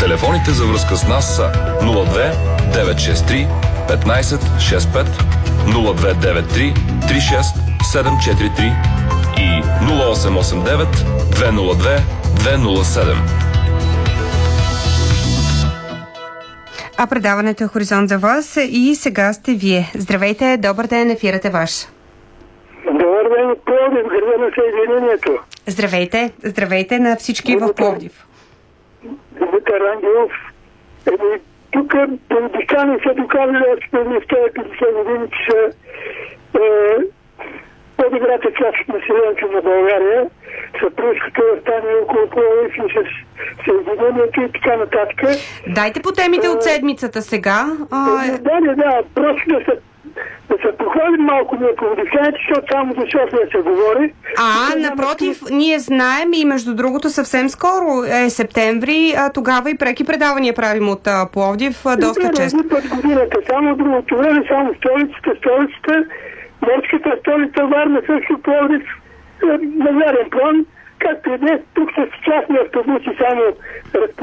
Телефоните за връзка с нас са 02 963 15 65, 0293 36 743 и 0889 202 207. А предаването е Хоризонт за вас и сега сте вие. Здравейте, добър ден, ефирът е ваш. Добър ден от Пловдив, града на Съединението. Здравейте на всички в Пловдив. Димитър Ангелов. Тук политикани са доказали още преди 150 години, че са по-добрата част от населението на България, съпружското възстание около Пловдив и с Съединението и така нататък. Дайте по темите от седмицата сега. Да, просто да се похвалим малко на пловдивчаните, защото само за София се говори. Напротив, ние знаем и между другото съвсем скоро е септември, тогава и преки предавания правим от Пловдив доста често. Да, път годината, само другото време, само столицата, морската столица Варна, също Пловдив, на заден план, както и днес, тук с частни автобуси само